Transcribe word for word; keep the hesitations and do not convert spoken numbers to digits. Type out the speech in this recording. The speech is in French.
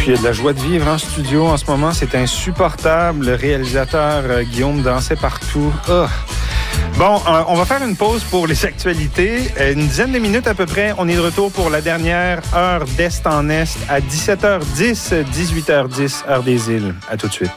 Puis il y a de la joie de vivre en studio en ce moment. C'est insupportable. Le réalisateur euh, Guillaume dansait partout. Oh. Bon, euh, on va faire une pause pour les actualités. Euh, une dizaine de minutes à peu près. On est de retour pour la dernière heure d'Est en Est à dix-sept heures dix, dix-huit heures dix, heure des îles. À tout de suite.